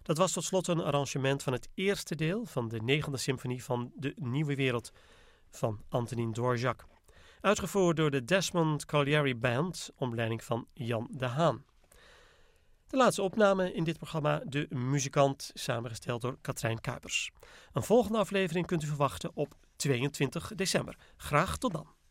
Dat was tot slot een arrangement van het eerste deel van de 9e symfonie van De Nieuwe Wereld van Antonín Dvořák. Uitgevoerd door de Desmond Colliery Band onder leiding van Jan de Haan. De laatste opname in dit programma, De Muzikant, samengesteld door Katrijn Kuipers. Een volgende aflevering kunt u verwachten op 22 december. Graag tot dan.